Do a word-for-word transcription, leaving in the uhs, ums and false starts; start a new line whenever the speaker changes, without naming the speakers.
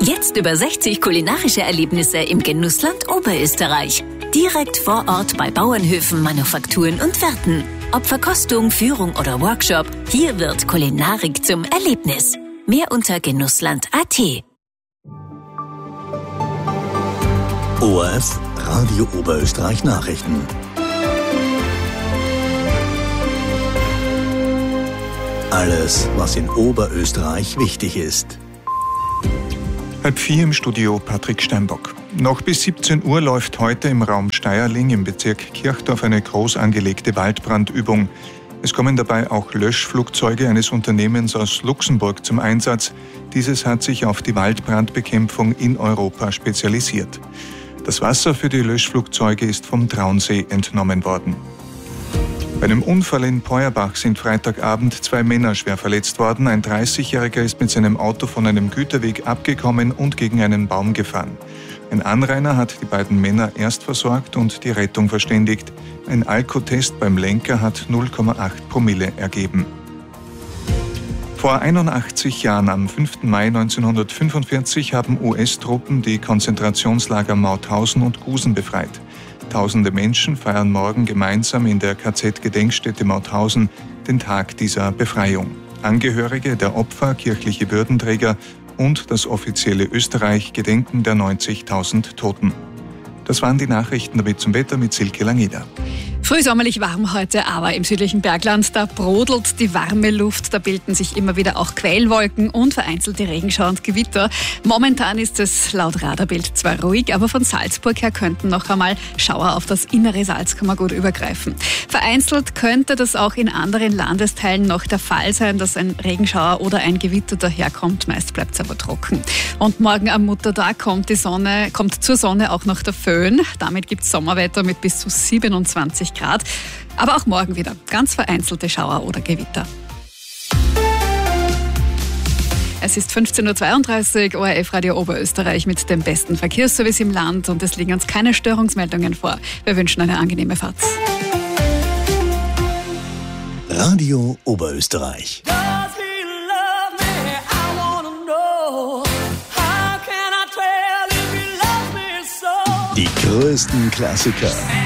Jetzt über sechzig kulinarische Erlebnisse im Genussland Oberösterreich. Direkt vor Ort bei Bauernhöfen, Manufakturen und Wirten. Ob Verkostung, Führung oder Workshop, hier wird Kulinarik zum Erlebnis. Mehr unter genussland punkt a t.
O R F Radio Oberösterreich Nachrichten. Alles, was in Oberösterreich wichtig ist.
Halb vier im Studio Patrick Steinbock. Noch bis siebzehn Uhr läuft heute im Raum Steierling im Bezirk Kirchdorf eine groß angelegte Waldbrandübung. Es kommen dabei auch Löschflugzeuge eines Unternehmens aus Luxemburg zum Einsatz. Dieses hat sich auf die Waldbrandbekämpfung in Europa spezialisiert. Das Wasser für die Löschflugzeuge ist vom Traunsee entnommen worden. Bei einem Unfall in Peuerbach sind Freitagabend zwei Männer schwer verletzt worden. Ein dreißigjähriger ist mit seinem Auto von einem Güterweg abgekommen und gegen einen Baum gefahren. Ein Anrainer hat die beiden Männer erst versorgt und die Rettung verständigt. Ein Alkotest beim Lenker hat null Komma acht Promille ergeben. Vor einundachtzig Jahren, am fünften Mai neunzehnhundertfünfundvierzig, haben U S-Truppen die Konzentrationslager Mauthausen und Gusen befreit. Tausende Menschen feiern morgen gemeinsam in der K Z-Gedenkstätte Mauthausen den Tag dieser Befreiung. Angehörige der Opfer, kirchliche Würdenträger und das offizielle Österreich gedenken der neunzigtausend Toten. Das waren die Nachrichten, damit zum Wetter mit Silke Langeder.
Frühsommerlich warm heute, aber im südlichen Bergland, da brodelt die warme Luft, da bilden sich immer wieder auch Quellwolken und vereinzelte Regenschauer und Gewitter. Momentan ist es laut Radarbild zwar ruhig, aber von Salzburg her könnten noch einmal Schauer auf das innere Salzkammergut übergreifen. Vereinzelt könnte das auch in anderen Landesteilen noch der Fall sein, dass ein Regenschauer oder ein Gewitter daherkommt. Meist bleibt es aber trocken. Und morgen am Muttertag kommt die Sonne, kommt zur Sonne auch noch der Föhn. Damit gibt es Sommerwetter mit bis zu siebenundzwanzig Grad. Aber auch morgen wieder ganz vereinzelte Schauer oder Gewitter. Es ist fünfzehn Uhr zweiunddreißig, O R F Radio Oberösterreich mit dem besten Verkehrsservice im Land und es liegen uns keine Störungsmeldungen vor. Wir wünschen eine angenehme Fahrt.
Radio Oberösterreich. Die größten Klassiker.